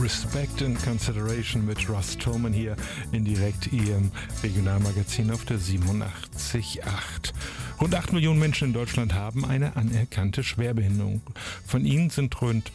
Respect and Consideration mit Ross Tolman hier in Direkt, Ihrem Regionalmagazin auf der 87.8. Rund 8 Millionen Menschen in Deutschland haben eine anerkannte Schwerbehinderung. Von ihnen sind rund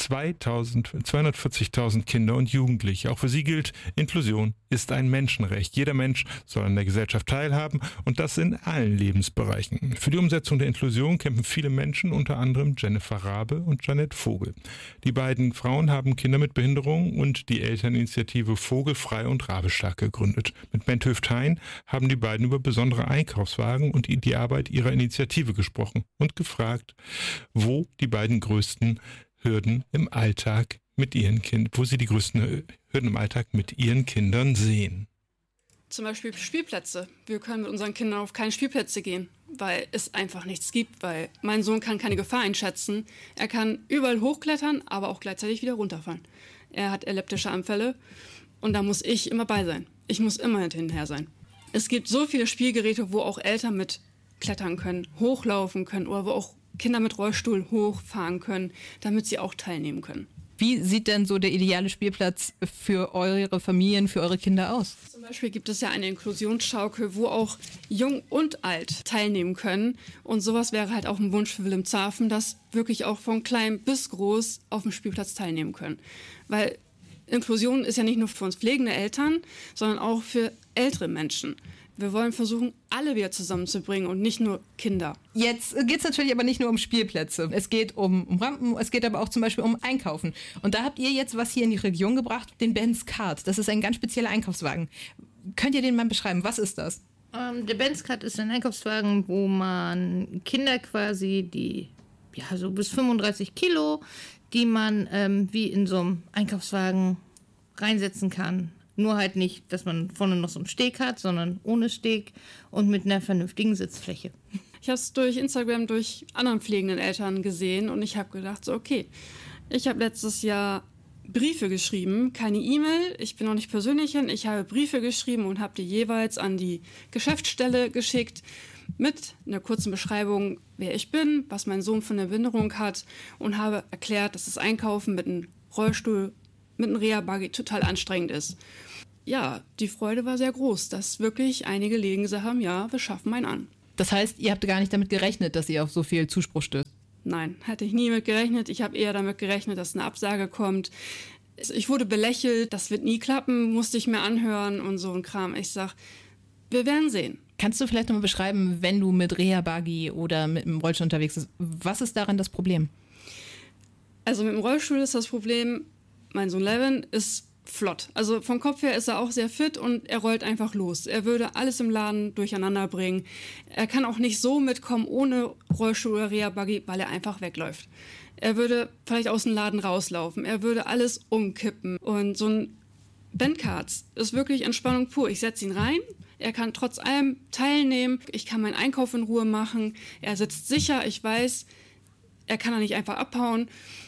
240.000 Kinder und Jugendliche. Auch für sie gilt, Inklusion ist ein Menschenrecht. Jeder Mensch soll an der Gesellschaft teilhaben und das in allen Lebensbereichen. Für die Umsetzung der Inklusion kämpfen viele Menschen, unter anderem Jennifer Rabe und Janette Vogel. Die beiden Frauen haben Kinder mit Behinderung und die Elterninitiative Vogelfrei und Rabe Stark gegründet. Mit Bent Höft-Hein haben die beiden über besondere Einkaufswagen und die Arbeit ihrer Initiative gesprochen und gefragt, wo die beiden größten Hürden im Alltag mit ihren Kindern, wo sie die größten Hürden im Alltag mit ihren Kindern sehen. Zum Beispiel Spielplätze. Wir können mit unseren Kindern auf keine Spielplätze gehen, weil es einfach nichts gibt, weil mein Sohn kann keine Gefahr einschätzen. Er kann überall hochklettern, aber auch gleichzeitig wieder runterfallen. Er hat epileptische Anfälle und da muss ich immer bei sein. Ich muss immer hinterher sein. Es gibt so viele Spielgeräte, wo auch Eltern mit klettern können, hochlaufen können oder wo auch Kinder mit Rollstuhl hochfahren können, damit sie auch teilnehmen können. Wie sieht denn so der ideale Spielplatz für eure Familien, für eure Kinder aus? Zum Beispiel gibt es ja eine Inklusionsschaukel, wo auch jung und alt teilnehmen können. Und sowas wäre halt auch ein Wunsch für Wilhelmshaven, dass wirklich auch von klein bis groß auf dem Spielplatz teilnehmen können. Weil Inklusion ist ja nicht nur für uns pflegende Eltern, sondern auch für ältere Menschen. Wir wollen versuchen, alle wieder zusammenzubringen und nicht nur Kinder. Jetzt geht es natürlich aber nicht nur um Spielplätze. Es geht um Rampen, es geht aber auch zum Beispiel um Einkaufen. Und da habt ihr jetzt was hier in die Region gebracht, den Benz Cart. Das ist ein ganz spezieller Einkaufswagen. Könnt ihr den mal beschreiben? Was ist das? Der Benz Cart ist ein Einkaufswagen, wo man Kinder quasi, die so bis 35 Kilo, die man wie in so einem Einkaufswagen reinsetzen kann. Nur halt nicht, dass man vorne noch so einen Steg hat, sondern ohne Steg und mit einer vernünftigen Sitzfläche. Ich habe es durch Instagram, durch anderen pflegenden Eltern gesehen und ich habe gedacht, so okay, ich habe letztes Jahr Briefe geschrieben, keine E-Mail, ich bin noch nicht persönlich hin, ich habe Briefe geschrieben und habe die jeweils an die Geschäftsstelle geschickt mit einer kurzen Beschreibung, wer ich bin, was mein Sohn für eine Behinderung hat und habe erklärt, dass das Einkaufen mit einem Rollstuhl, mit einem Reha-Buggy total anstrengend ist. Ja, die Freude war sehr groß, dass wirklich einige Läden gesagt haben, ja, wir schaffen einen an. Das heißt, ihr habt gar nicht damit gerechnet, dass ihr auf so viel Zuspruch stößt? Nein, hätte ich nie mit gerechnet. Ich habe eher damit gerechnet, dass eine Absage kommt. Ich wurde belächelt, das wird nie klappen, musste ich mir anhören und so ein Kram. Ich sag, wir werden sehen. Kannst du vielleicht nochmal beschreiben, wenn du mit Reha-Buggy oder mit dem Rollstuhl unterwegs bist, was ist daran das Problem? Also mit dem Rollstuhl ist das Problem, mein Sohn Levin ist flott. Also vom Kopf her ist er auch sehr fit und er rollt einfach los. Er würde alles im Laden durcheinander bringen. Er kann auch nicht so mitkommen ohne Rollstuhl oder Reha-Buggy, weil er einfach wegläuft. Er würde vielleicht aus dem Laden rauslaufen. Er würde alles umkippen. Und so ein Benz Cart ist wirklich Entspannung pur. Ich setze ihn rein. Er kann trotz allem teilnehmen. Ich kann meinen Einkauf in Ruhe machen. Er sitzt sicher. Ich weiß, er kann da nicht einfach abhauen.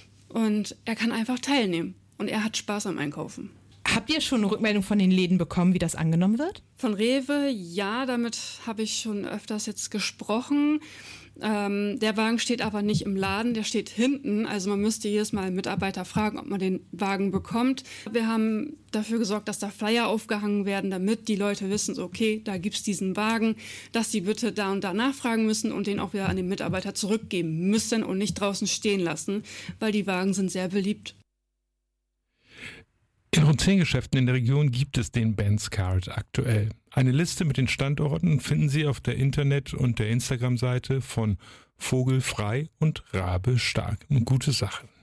Und er kann einfach teilnehmen. Und er hat Spaß am Einkaufen. Habt ihr schon eine Rückmeldung von den Läden bekommen, wie das angenommen wird? Von Rewe, ja, damit habe ich schon öfters jetzt gesprochen. Der Wagen steht aber nicht im Laden, der steht hinten. Also man müsste jedes Mal einen Mitarbeiter fragen, ob man den Wagen bekommt. Wir haben dafür gesorgt, dass da Flyer aufgehangen werden, damit die Leute wissen, so, okay, da gibt's diesen Wagen, dass sie bitte da und da nachfragen müssen und den auch wieder an den Mitarbeiter zurückgeben müssen und nicht draußen stehen lassen, weil die Wagen sind sehr beliebt. In rund 10 Geschäften in der Region gibt es den Benz Cart aktuell. Eine Liste mit den Standorten finden Sie auf der Internet- und der Instagram-Seite von Vogelfrei und Rabe Stark. Eine gute Sache.